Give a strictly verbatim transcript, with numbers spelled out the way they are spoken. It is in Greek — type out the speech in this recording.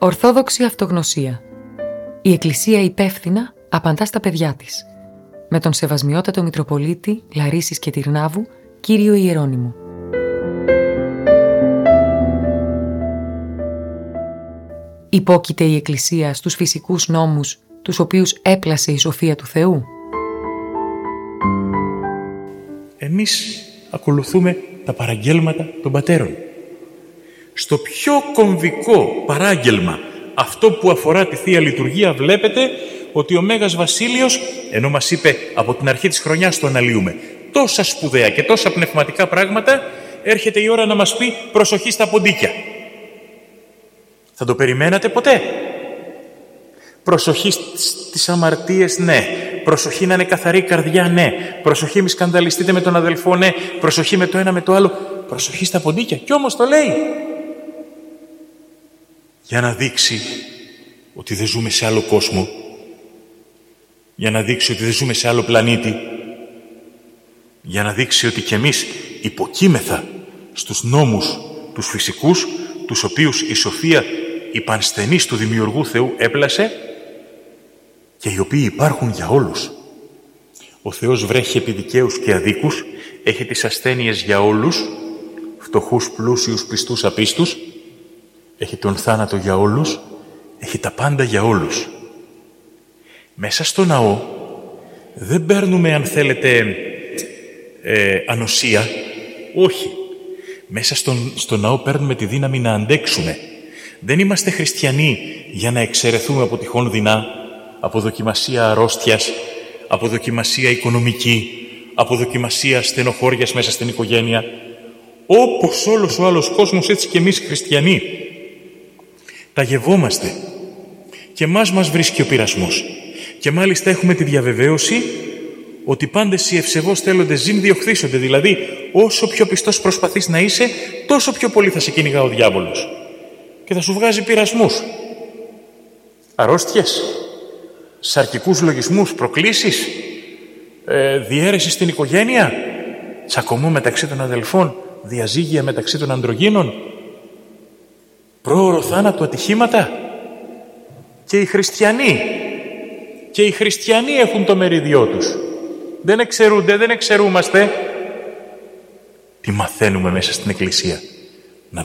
Ορθόδοξη αυτογνωσία. Η Εκκλησία υπεύθυνα απαντά στα παιδιά της. Με τον Σεβασμιότατο Μητροπολίτη Λαρίσης και Τυρνάβου, κύριο Ιερώνυμο. Υπόκειται η Εκκλησία στους φυσικούς νόμους, τους οποίους έπλασε η σοφία του Θεού. Εμείς ακολουθούμε τα παραγγέλματα των πατέρων. Στο πιο κομβικό παράγγελμα, αυτό που αφορά τη Θεία Λειτουργία, βλέπετε ότι ο Μέγας Βασίλειος, ενώ μας είπε από την αρχή της χρονιάς το αναλύουμε, τόσα σπουδαία και τόσα πνευματικά πράγματα, έρχεται η ώρα να μας πει προσοχή στα ποντίκια. Θα το περιμένατε ποτέ? Προσοχή στις αμαρτίες, ναι. Προσοχή να είναι καθαρή η καρδιά, ναι. Προσοχή μη σκανδαλιστείτε με τον αδελφό, ναι. Προσοχή με το ένα με το άλλο. Προσοχή στα ποντίκια. Κι όμως το λέει. Για να δείξει ότι δεν ζούμε σε άλλο κόσμο. Για να δείξει ότι δεν ζούμε σε άλλο πλανήτη. Για να δείξει ότι κι εμείς υποκείμεθα στους νόμους τους φυσικούς, τους οποίους η σοφία η πανσθενής του Δημιουργού Θεού έπλασε και οι οποίοι υπάρχουν για όλους. Ο Θεός βρέχει επί δικαίους και αδίκους, έχει τις ασθένειες για όλους, φτωχούς, πλούσιους, πιστούς, απίστους, έχει τον θάνατο για όλους, έχει τα πάντα για όλους. Μέσα στο ναό δεν παίρνουμε, αν θέλετε, ε, ανοσία, όχι. Μέσα στον, στο ναό παίρνουμε τη δύναμη να αντέξουμε. Δεν είμαστε χριστιανοί για να εξαιρεθούμε από τυχόν δεινά, από δοκιμασία αρρώστιας, από δοκιμασία οικονομική, από δοκιμασία στενοχώριας μέσα στην οικογένεια. Όπως όλος ο άλλος κόσμος, έτσι και εμείς χριστιανοί. Ταγευόμαστε. Και εμάς μας βρίσκει ο πειρασμός. Και μάλιστα έχουμε τη διαβεβαίωση ότι πάντες οι ευσεβώς θέλοντες ζήν διοχθήσονται. Δηλαδή, όσο πιο πιστός προσπαθείς να είσαι, τόσο πιο πολύ θα σε κυνηγά ο διάβολος. Και θα σου βγάζει πειρασμούς. Αρρώστιες, σαρκικούς λογισμούς, προκλήσεις, ε, διαίρεση στην οικογένεια, τσακωμό μεταξύ των αδελφών, διαζύγια μεταξύ των ανδρογύνων, πρόωρο θάνατο, ατυχήματα. Και οι χριστιανοί, και οι χριστιανοί έχουν το μεριδιό τους. Δεν εξαιρούνται, δεν εξαιρούμαστε. Τι μαθαίνουμε μέσα στην Εκκλησία?